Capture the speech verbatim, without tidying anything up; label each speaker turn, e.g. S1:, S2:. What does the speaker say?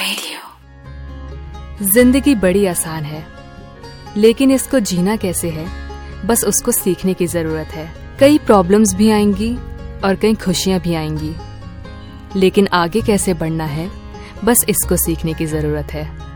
S1: Radio. जिंदगी बड़ी आसान है, लेकिन इसको जीना कैसे है, बस उसको सीखने की जरूरत है। कई प्रॉब्लम्स भी आएंगी और कई खुशियां भी आएंगी, लेकिन आगे कैसे बढ़ना है, बस इसको सीखने की जरूरत है।